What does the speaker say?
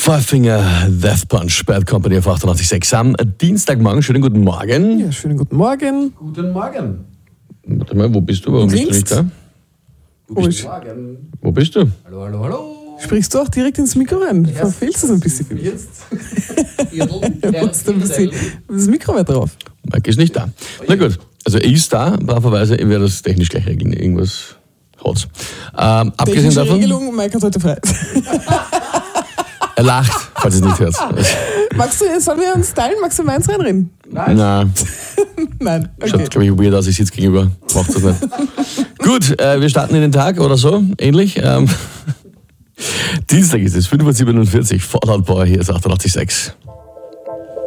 Five Finger Death Punch, Bad Company auf 88.6 am Dienstagmorgen. Schönen guten Morgen. Ja, schönen guten Morgen. Guten Morgen. Warte mal, wo bist du? Warum bist du nicht da? Komisch. Wo bist du? Hallo, hallo, hallo. Sprichst du auch direkt ins Mikro rein? Verfehlst du es ein bisschen für mich? Jetzt. Du musst ein bisschen das Mikro weiter drauf. Mike ist nicht da. Na gut, also er ist da, braverweise, ich werde das technisch gleich regeln. Irgendwas hat's. Abgesehen Technische davon, Regelung, Mike hat heute frei. er lacht, falls ihr es nicht hört. Sollen wir uns teilen? Magst du meins reinreden? Nein, Nein. Okay. schaut, glaube ich, weird aus, ich sitze gegenüber. Macht das nicht. Gut, wir starten in den Tag oder so, ähnlich. Dienstag ist es, 5.47 Uhr, Fallout Boy, hier ist 88.6.